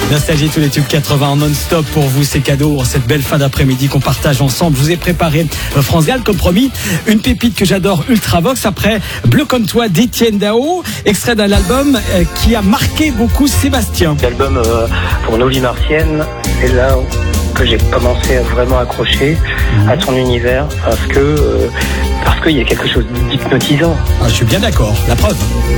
Nostalgie, tous les tubes 80 en non-stop pour vous, c'est cadeau en cette belle fin d'après-midi qu'on partage ensemble. Je vous ai préparé France Gall, comme promis, une pépite que j'adore, Ultravox, après Bleu comme toi d'Étienne Dao, extrait d'un album qui a marqué beaucoup Sébastien. L'album pour Nos vies martiennes, c'est là que j'ai commencé à vraiment accrocher à son univers parce qu'il y a quelque chose d'hypnotisant. Je suis bien d'accord, la preuve.